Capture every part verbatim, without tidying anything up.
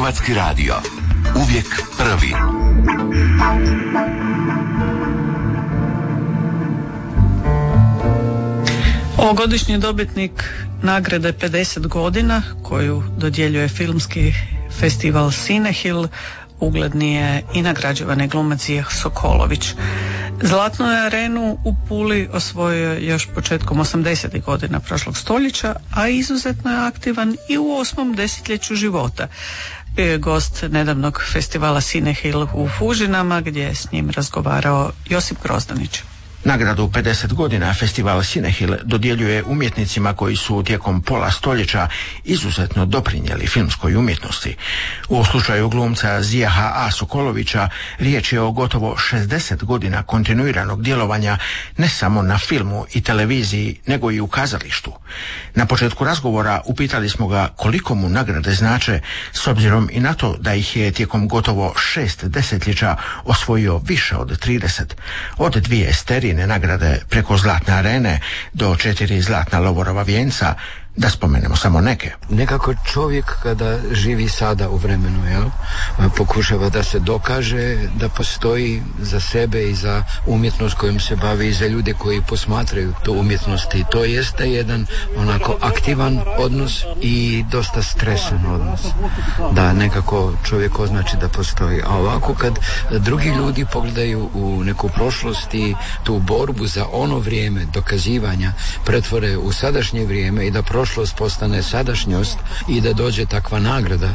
Hrvatski radio. Uvijek prvi. Ovogodišnji dobitnik nagrade pedeset godina koju dodjeljuje filmski festival Cinehil ugledni je i nagrađivani glumac Zijah Sokolović. Zlatnu je arenu u Puli osvojio još početkom osamdesetih godina prošlog stoljeća, a izuzetno je aktivan i u osmom desetljeću života. Bio je gost nedavnog festivala Cinehil u Fužinama gdje je s njim razgovarao Josip Grozdanić. Nagradu pedeset godina festival Cinehil dodjeljuje umjetnicima koji su tijekom pola stoljeća izuzetno doprinijeli filmskoj umjetnosti. U slučaju glumca Zijaha A. Sokolovića riječ je o gotovo šezdeset godina kontinuiranog djelovanja ne samo na filmu i televiziji, nego i u kazalištu. Na početku razgovora upitali smo ga koliko mu nagrade znače, s obzirom i na to da ih je tijekom gotovo šest desetljeća osvojio više od trideset, od dvije sterije nagrade preko Zlatne arene do četiri Zlatna Lovorova vijenca, da spomenemo samo neke. Nekako čovjek kada živi sada u vremenu, jel, pokušava da se dokaže da postoji za sebe i za umjetnost kojom se bavi i za ljude koji posmatraju tu umjetnost, i to jeste jedan onako aktivan odnos i dosta stresan odnos, da nekako čovjek označi da postoji. A ovako kad drugi ljudi pogledaju u neku prošlost i tu borbu za ono vrijeme dokazivanja pretvore u sadašnje vrijeme i da prošlost postane sadašnjost i da dođe takva nagrada,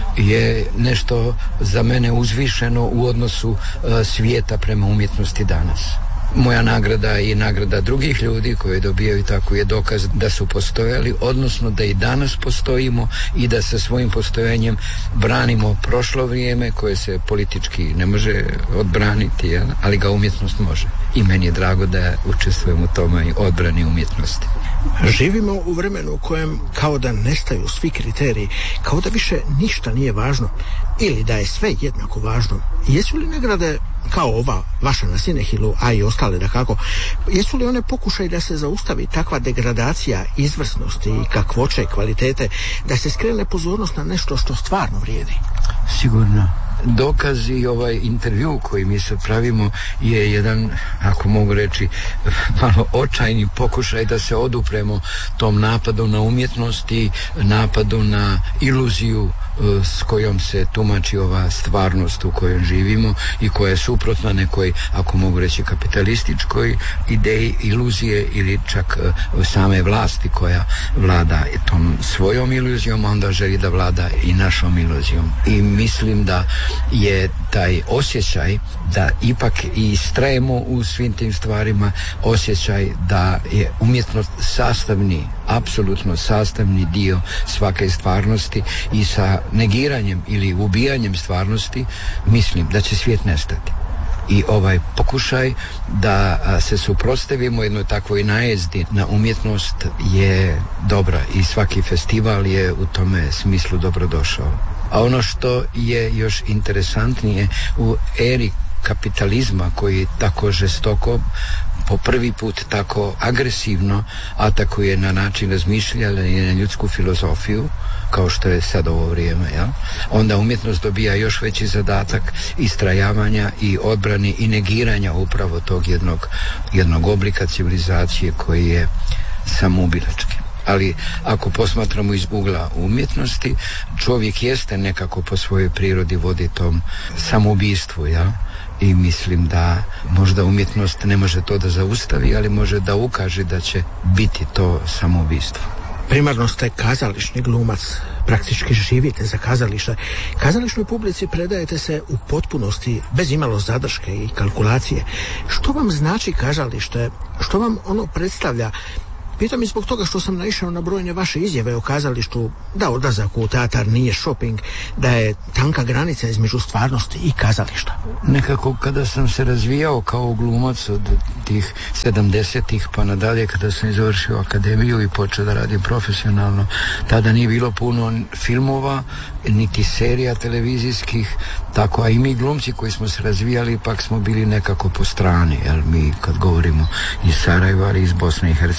je nešto za mene uzvišeno u odnosu e, svijeta prema umjetnosti danas. Moja nagrada i nagrada drugih ljudi koji dobijaju tako je dokaz da su postojali, odnosno da i danas postojimo i da sa svojim postojanjem branimo prošlo vrijeme koje se politički ne može odbraniti, ja? Ali ga umjetnost može. I meni je drago da učestvujem u tome i odbrani umjetnosti. Živimo u vremenu u kojem kao da nestaju svi kriteriji, kao da više ništa nije važno ili da je sve jednako važno. Jesu li nagrade kao ova vaša na Cinehilu, a i ostale da kako, jesu li one pokušaj da se zaustavi takva degradacija izvrsnosti i kakvoće kvalitete, da se skrene pozornost na nešto što stvarno vrijedi? Sigurno. Dokaz i ovaj intervju koji mi se pravimo je jedan, ako mogu reći, malo očajni pokušaj da se odupremo tom napadu na umjetnost i napadu na iluziju s kojom se tumači ova stvarnost u kojoj živimo i koja je suprotna nekoj, ako mogu reći, kapitalističkoj ideji iluzije ili čak same vlasti koja vlada tom svojom iluzijom, a onda želi da vlada i našom iluzijom. I mislim da je taj osjećaj da ipak i istrajemo u svim tim stvarima, osjećaj da je umjetnost sastavni, apsolutno sastavni dio svake stvarnosti i sa negiranjem ili ubijanjem stvarnosti mislim da će svijet nestati. I ovaj pokušaj da se suprotstavimo jednoj takvoj najezdi na umjetnost je dobra i svaki festival je u tome smislu dobrodošao. A ono što je još interesantnije, u eri kapitalizma koji tako žestoko, po prvi put tako agresivno atakuje na način razmišljanja i na ljudsku filozofiju, kao što je sad ovo vrijeme, ja? Onda umjetnost dobija još veći zadatak istrajavanja i odbrani i negiranja upravo tog jednog, jednog oblika civilizacije koji je samoubilački. Ali ako posmatramo iz ugla umjetnosti, čovjek jeste nekako po svojoj prirodi vodi tom samoubistvu, ja? I mislim da možda umjetnost ne može to da zaustavi, ali može da ukaže da će biti to samoubistvo. Primarno ste kazališni glumac, praktički živite za kazalište. Kazališnoj publici predajete se u potpunosti, bez imalo zadrške i kalkulacije. Što vam znači kazalište? Što vam ono predstavlja? Pitam i zbog toga što sam naišao na brojne vaše izjave o kazalištu, da odlazak u teatar nije shopping, da je tanka granica između stvarnosti i kazališta. Nekako kada sam se razvijao kao glumac od tih sedamdesetih pa nadalje, kada sam završio akademiju i počeo da radim profesionalno, tada nije bilo puno filmova, niti serija televizijskih, tako, a i mi glumci koji smo se razvijali ipak smo bili nekako po strani, jer mi kad govorimo iz Sarajeva, ali iz Bosne i Hercegovine,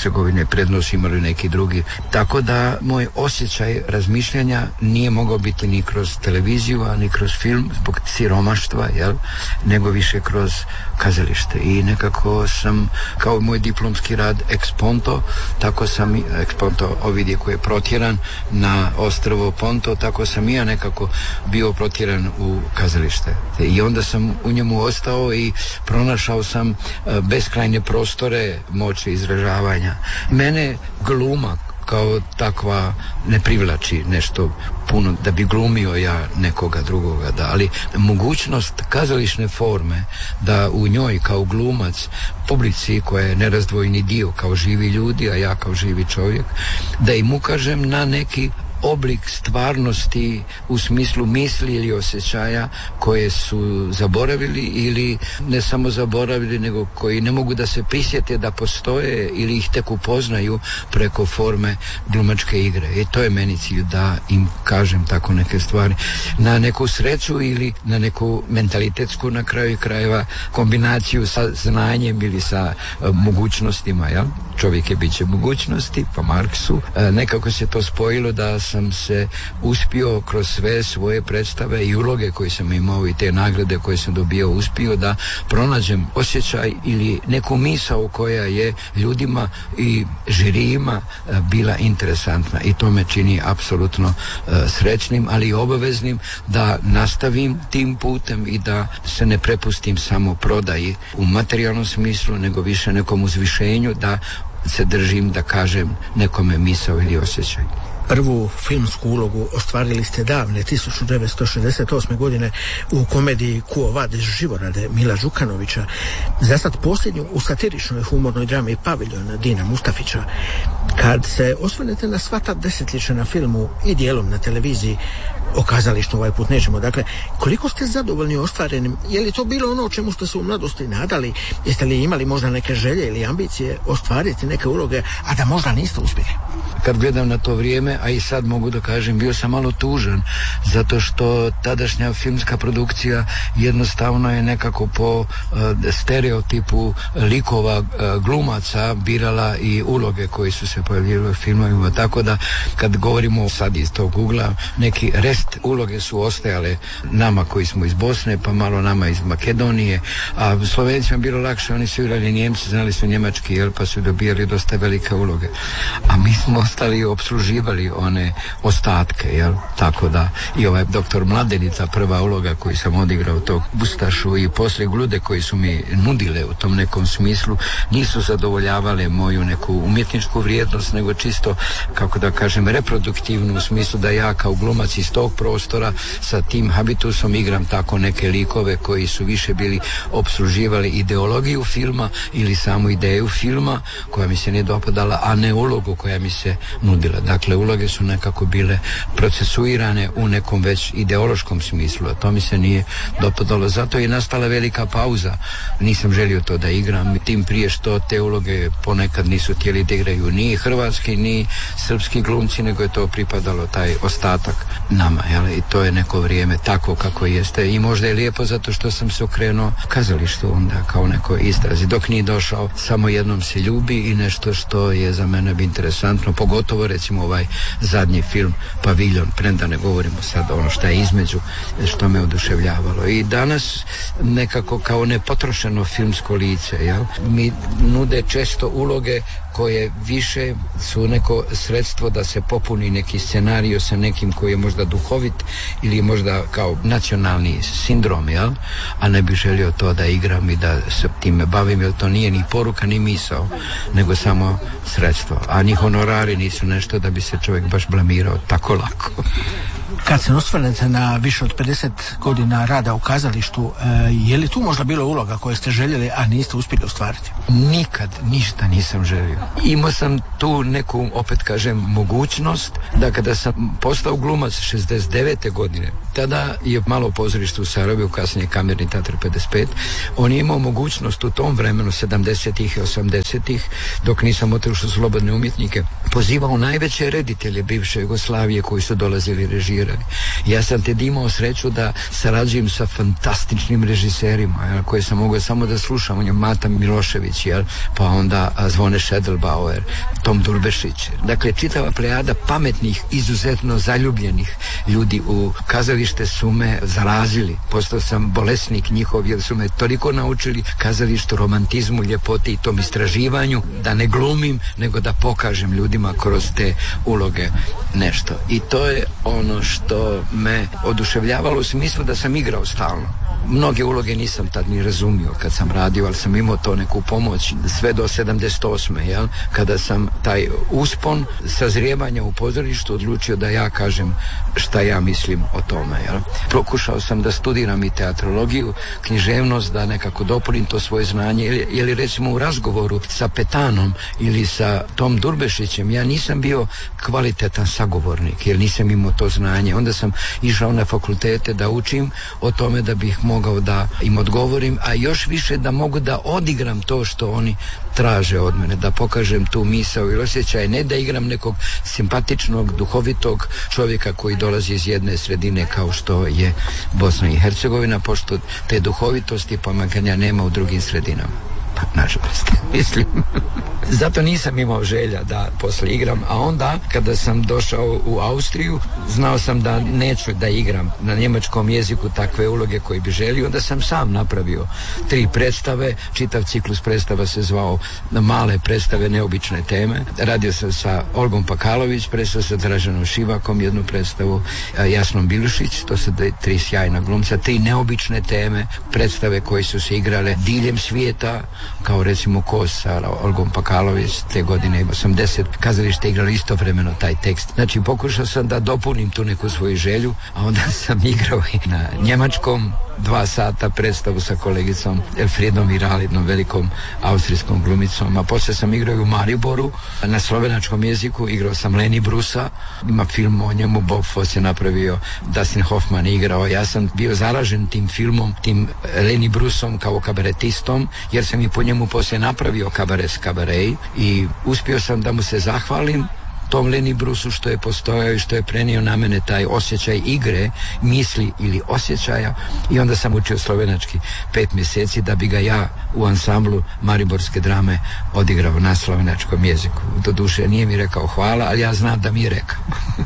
prednost imali neki drugi. Tako da moj osjećaj razmišljanja nije mogao biti ni kroz televiziju, a ni kroz film zbog siromaštva, jel? Nego više kroz kazalište. I nekako sam, kao moj diplomski rad ex Ponto, tako sam, ex Ponto Ovidije koji je protjeran na ostrvo Ponto, tako sam i ja nekako bio protjeran u kazalište. I onda sam u njemu ostao i pronašao sam beskrajne prostore moći izražavanja. Mene gluma kao takva ne privlači nešto puno da bi glumio ja nekoga drugoga, da, ali mogućnost kazališne forme da u njoj kao glumac publici koja je nerazdvojni dio kao živi ljudi, a ja kao živi čovjek, da im ukažem na neki oblik stvarnosti u smislu misli ili osjećaja koje su zaboravili ili ne samo zaboravili, nego koji ne mogu da se prisjete da postoje ili ih tek upoznaju preko forme glumačke igre. I to je meni cilj, da im kažem tako neke stvari. Na neku sreću ili na neku mentalitetsku, na kraju krajeva, kombinaciju sa znanjem ili sa uh, mogućnostima, jel? Čovjek je biće mogućnosti, po Marksu. E, nekako se to spojilo da sam se uspio kroz sve svoje predstave i uloge koje sam imao i te nagrade koje sam dobio, uspio da pronađem osjećaj ili neku misao koja je ljudima i žirijima bila interesantna, i to me čini apsolutno uh, srećnim, ali i obaveznim da nastavim tim putem i da se ne prepustim samo prodaji u materijalnom smislu, nego više nekom uzvišenju, da se držim da kažem nekome misao ili osjećaj. Prvu filmsku ulogu ostvarili ste davne tisuću devetsto šezdeset osme. godine u komediji Quo Vadis Živorade Mila Đukanovića, za sad posljednju u satiričnoj humornoj drami Paviljon Dina Mustafića. Kad se osvrnete na sva ta desetljeća na filmu i dijelom na televiziji, o kazalištu ovaj put nećemo, dakle, koliko ste zadovoljni ostvarenim? Je li to bilo ono o čemu ste se u mladosti nadali? Jeste li imali možda neke želje ili ambicije ostvariti neke uloge, a da možda niste uspjeli? Kad gledam na to vrijeme, a i sad mogu da kažem, bio sam malo tužan, zato što tadašnja filmska produkcija jednostavno je nekako po uh, stereotipu likova uh, glumaca birala i uloge koji su se pojavljivali u filmovima, tako da kad govorimo sad iz tog ugla, neki rest uloge su ostajale nama koji smo iz Bosne, pa malo nama iz Makedonije, a Slovencima bilo lakše, oni su igrali Njemci, znali su njemački, jel, pa su dobijali dosta velike uloge, a mi smo ostali obsluživali one ostatke, jel, tako da i ovaj doktor Mladenica, prva uloga koju sam odigrao, tog Bustašu, i poslije Glude koji su mi nudile u tom nekom smislu, nisu zadovoljavale moju neku umjetničku vrijednost, nego čisto, kako da kažem, reproduktivnu, u smislu da ja kao glumac iz tog prostora sa tim habitusom igram tako neke likove koji su više bili obsluživali ideologiju filma ili samu ideju filma koja mi se nije dopadala, a ne ulogu koja mi se nudila. Dakle, uloge su nekako bile procesuirane u nekom već ideološkom smislu, a to mi se nije dopadalo. Zato je nastala velika pauza. Nisam želio to da igram, tim prije što te uloge ponekad nisu htjeli da igraju ni hrvatski, ni srpski glumci, nego je to pripadalo, taj ostatak, nama, jel? I to je neko vrijeme tako kako jeste, i možda je lijepo zato što sam se okrenuo kazalištu onda kao nekoj istrazi. Dok nije došao Samo jednom se ljubi i nešto što je za mene bi interesantno, pogotovo recimo ovaj zadnji film Paviljon, premda ne govorimo sad ono što je između, što me oduševljavalo. I danas nekako kao nepotrošeno filmsko lice, jel? Mi nude često uloge koje više su neko sredstvo da se popuni neki scenario sa nekim koji je možda duhovit ili možda kao nacionalni sindrom, jel? A ne bih želio to da igram i da se time bavim, jer to nije ni poruka ni misao, nego samo sredstvo. A ni honorari nisu nešto da bi se čovjek baš blamirao tako lako. Kad se osvrnete na više od pedeset godina rada u kazalištu, je li tu možda bilo uloga koje ste željeli, a niste uspjeli ostvariti? Nikad ništa nisam želio. Imao sam tu neku, opet kažem, mogućnost da kada sam postao glumac šezdeset devete godine, tada je malo pozorište u Sarajevu, kasnije Kamerni teatr pedeset pet, on je imao mogućnost u tom vremenu sedamdesetih i osamdesetih, dok nisam otišao u slobodne umjetnike, pozivao najveće reditelje bivše Jugoslavije koji su dolazili režirali. Ja sam te imao sreću da sarađujem sa fantastičnim režiserima, jel, koje sam mogao samo da slušam. On je Mata Milošević, jel, pa onda Zvone Šedelbauer, Tom Durbešić. Dakle, čitava plejada pametnih, izuzetno zaljubljenih ljudi u kazalište su me zarazili. Postao sam bolesnik njihov, jer su me toliko naučili kazalištu, romantizmu, ljepoti i tom istraživanju, da ne glumim, nego da pokažem ljudima kroz te uloge nešto. I to je ono što me oduševljavalo u smislu da sam igrao stalno. Mnoge uloge nisam tad ni razumio kad sam radio, ali sam imao to neku pomoć sve do sedamdeset osme jel? Kada sam taj uspon sazrijevanja u pozorištu odlučio da ja kažem šta ja mislim o tome. Jel? Pokušao sam da studiram i teatrologiju, književnost, da nekako dopunim to svoje znanje, ili recimo u razgovoru sa Petanom ili sa Tom Durbešićem ja nisam bio kvalitetan sagovornik jer nisam imao to znanje. Onda sam išao na fakultete da učim o tome da bih mogao da im odgovorim, a još više da mogu da odigram to što oni traže od mene, da pokažem tu misao ili osjećaj, ne da igram nekog simpatičnog, duhovitog čovjeka koji dolazi iz jedne sredine kao što je Bosna i Hercegovina, pošto te duhovitosti pomaganja nema u drugim sredinama. Nažalost, mislim. Zato nisam imao želja da posle igram, a onda kada sam došao u Austriju, znao sam da neću da igram na njemačkom jeziku takve uloge koje bi želio, onda sam sam napravio tri predstave, čitav ciklus predstava se zvao Male predstave, neobične teme. Radio sam sa Olgom Pakalović, predstavu sa Draženom Šivakom, jednu predstavu, Jasnom Bilušić, to su tri sjajna glumca, tri neobične teme, predstave koje su se igrale diljem svijeta, kao recimo Kos sa Olgom Pakalović, te godine osamdeset kazalište igralo istovremeno taj tekst. Znači pokušao sam da dopunim tu neku svoju želju, a onda sam igrao i na njemačkom dva sata predstavu sa kolegicom Elfriedom Iralidnom, velikom austrijskom glumicom, a poslije sam igrao i u Mariboru na slovenačkom jeziku, igrao sam Leni Brusa, ima film o njemu, Bob Foss je napravio, Dustin Hoffman igrao, ja sam bio zaražen tim filmom, tim Leni Brusom kao kabaretistom, jer sam i po njemu poslije napravio kabaret kabarej i uspio sam da mu se zahvalim tom Leni Brusu što je postojao i što je prenio na mene taj osjećaj igre, misli ili osjećaja, i onda sam učio slovenački pet mjeseci da bi ga ja u ansamblu Mariborske drame odigrao na slovenačkom jeziku. Doduše nije mi rekao hvala, ali ja znam da mi je rekao.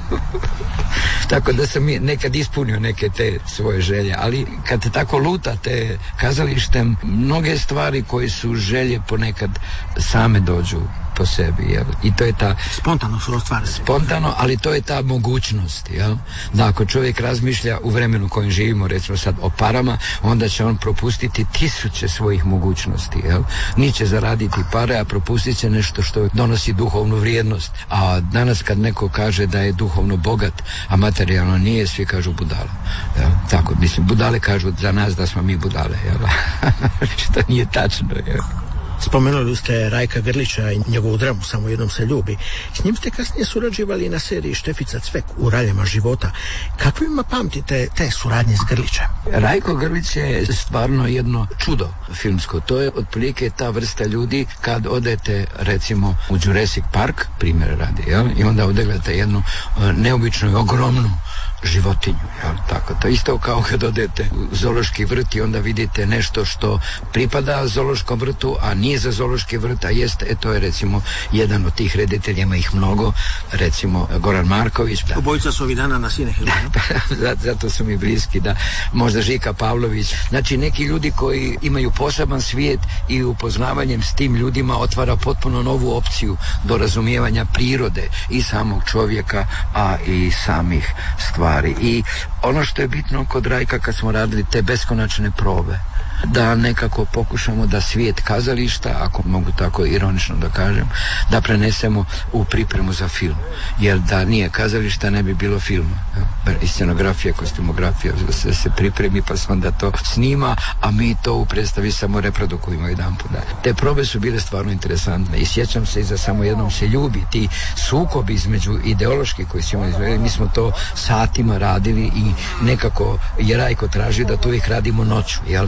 Tako da sam nekad ispunio neke te svoje želje, ali kad tako lutate kazalištem, mnoge stvari koje su želje ponekad same dođu po sebi, jel? I to je ta spontano su ostvarili. Spontano, ali to je ta mogućnost, jel? Da ako čovjek razmišlja u vremenu u kojem živimo, recimo sad o parama, onda će on propustiti tisuće svojih mogućnosti, jel? Niće zaraditi pare, a propustit će nešto što donosi duhovnu vrijednost. A danas kad neko kaže da je duhovno bogat, a materijalno nije, svi kažu budala. Jel? Tako, mislim, budale kažu za nas da smo mi budale, jel? Što nije tačno, jel? Spomenuli ste Rajka Grlića i njegovu dramu Samo jednom se ljubi. S njim ste kasnije surađivali na seriji Štefica Cvek u Raljama života. Kako ima pamtite te suradnje s Grlićem? Rajko Grlić je stvarno jedno čudo filmsko. To je otprilike ta vrsta ljudi kad odete recimo u Jurassic Park, primjer radi, jel? I onda odeglete jednu uh, neobičnu i ogromnu životinju, jel? Tako, to isto kao kad odete u zoološki vrt i onda vidite nešto što pripada zoološkom vrtu, a nije za zoološki vrt, a jest, e, to je recimo jedan od tih reditelja, ima ih mnogo, recimo Goran Marković. Da. Obojica su ovih dana na Sinehilu. Zato su mi bliski, da. Možda Žika Pavlović. Znači neki ljudi koji imaju poseban svijet i upoznavanjem s tim ljudima otvara potpuno novu opciju do razumijevanja prirode i samog čovjeka, a i samih stvari. I ono što je bitno kod Rajka kad smo radili te beskonačne probe, da nekako pokušamo da svijet kazališta, ako mogu tako ironično da kažem, da prenesemo u pripremu za film. Jer da nije kazališta ne bi bilo filma. I scenografija, kostumografija se, se pripremi pa se onda to snima, a mi to u predstavi samo reprodukujemo jedan put. Te probe su bile stvarno interesantne i sjećam se i za Samo jednom se ljubi, ti sukobi između ideološki koji su imali, mi smo to satima radili i nekako je Rajko tražio da to uvijek radimo noću, jel? Ono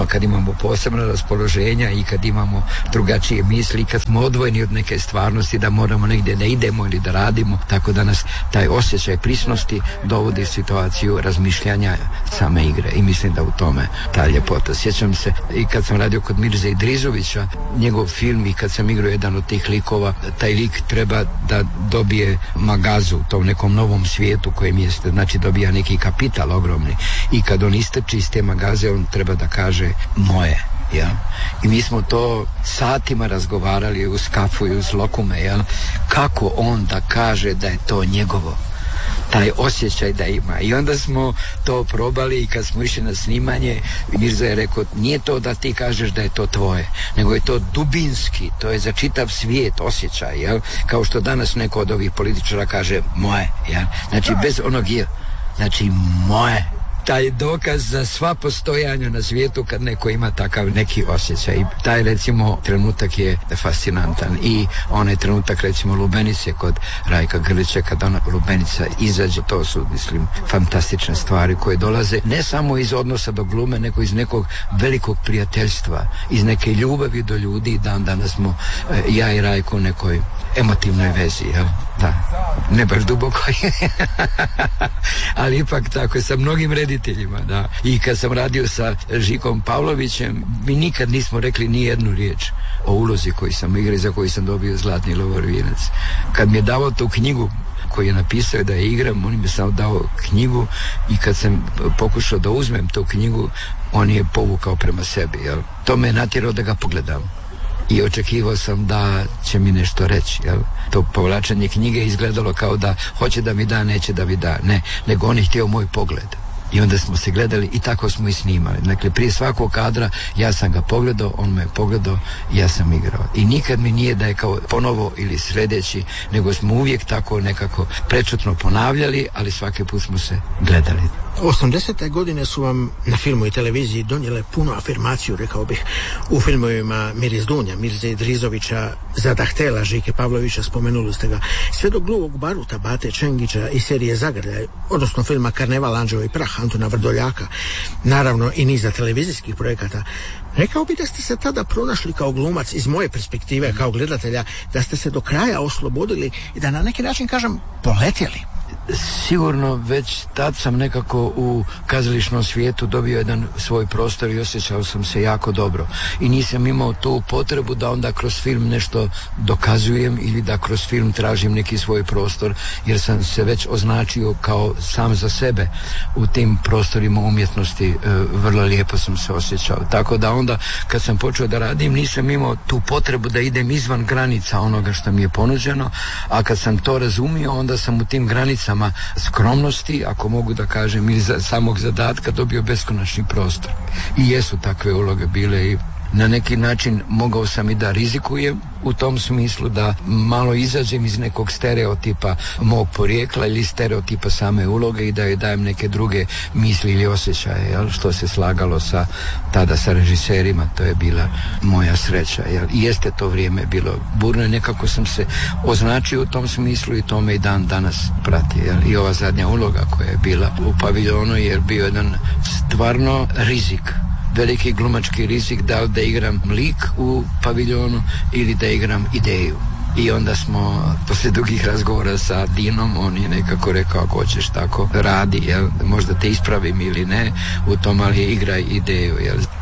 ono kad imamo posebna raspoloženja i kad imamo drugačije misli, kad smo odvojeni od neke stvarnosti da moramo negdje da idemo ili da radimo, tako da nas taj osjećaj prisnosti dovodi u situaciju razmišljanja same igre i mislim da u tome ta ljepota. Sjećam se i kad sam radio kod Mirze Idrizovića, njegov film i kad sam igrao jedan od tih likova, taj lik treba da dobije magazu u tom nekom novom svijetu kojem jeste, znači dobija neki kapital ogromni i kad on istrči iz te magaze on treba da kaže moje. Ja. I mi smo to satima razgovarali uz kafu i uz lokume, ja. Kako on da kaže da je to njegovo, taj osjećaj da ima. I onda smo to probali i kad smo išli na snimanje, Mirza je rekao, nije to da ti kažeš da je to tvoje, nego je to dubinski, to je za čitav svijet osjećaj, jel? Kao što danas neko od ovih političara kaže moje, jel? Znači bez onog je, znači moje. Taj dokaz za sva postojanja na svijetu kad neko ima takav neki osjećaj. Taj recimo trenutak je fascinantan i onaj trenutak recimo Lubenice kod Rajka Grlića kad ona Lubenica izađe, to su mislim fantastične stvari koje dolaze ne samo iz odnosa do glume nego iz nekog velikog prijateljstva, iz neke ljubavi do ljudi. Dan danas smo ja i Rajko u nekoj emotivnoj vezi, jel? Da, ne baš duboko ali ipak tako sa mnogim rediteljima, da. I kad sam radio sa Žikom Pavlovićem, mi nikad nismo rekli ni jednu riječ o ulozi koji sam igrao, za koji sam dobio Zlatni Lovorvinac. Kad mi je dao tu knjigu koju je napisao da je igram, on mi je samo dao knjigu i kad sam pokušao da uzmem tu knjigu, on je povukao prema sebi, jel? To me je natjerao da ga pogledam. I očekivao sam da će mi nešto reći, jel? To povlačenje knjige izgledalo kao da hoće da mi da, neće da mi da, ne, nego on je htio moj pogled. I onda smo se gledali i tako smo i snimali. Dakle, prije svakog kadra ja sam ga pogledao, on me je pogledao i ja sam igrao. I nikad mi nije da je kao ponovo ili sljedeći, nego smo uvijek tako nekako prečutno ponavljali, ali svaki put smo se gledali. osamdesete godine su vam na filmu i televiziji donijele puno afirmaciju, rekao bih. U filmovima Miris Dunja, Mirze Idrizovića, Zadahtela, Žike Pavlovića, spomenuli ste ga, sve do Gluvog baruta Bate Čengića i serije Zagrljaj, odnosno filma Karneval, Anđeo i prah Antuna Vrdoljaka, naravno i niza televizijskih projekata. Rekao bi da ste se tada pronašli kao glumac, iz moje perspektive kao gledatelja, da ste se do kraja oslobodili i da na neki način, kažem, poletjeli. Sigurno već tad sam nekako u kazališnom svijetu dobio jedan svoj prostor i osjećao sam se jako dobro i nisam imao tu potrebu da onda kroz film nešto dokazujem ili da kroz film tražim neki svoj prostor, jer sam se već označio kao sam za sebe u tim prostorima umjetnosti. E, vrlo lijepo sam se osjećao, tako da onda kad sam počeo da radim nisam imao tu potrebu da idem izvan granica onoga što mi je ponuđeno, a kad sam to razumio onda sam u tim granicama skromnosti, ako mogu da kažem, ili za samog zadatka dobio beskonačni prostor. I jesu takve uloge bile i na neki način mogao sam i da rizikujem u tom smislu da malo izađem iz nekog stereotipa mog porijekla ili stereotipa same uloge i da joj dajem neke druge misli ili osjećaje, jel? Što se slagalo sa tada sa režiserima, to je bila moja sreća, jel? I jeste to vrijeme bilo burno i nekako sam se označio u tom smislu i to me i dan danas prati, jel? I ova zadnja uloga koja je bila u Paviljonu je bio jedan stvarno rizik, veliki glumački rizik, da li da igram lik u Paviljonu ili da igram ideju. I onda smo, poslije dugih razgovora sa Dinom, on je nekako rekao, ako hoćeš tako radi, jel? Možda te ispravim ili ne u tom, ali igraj ideju, jel?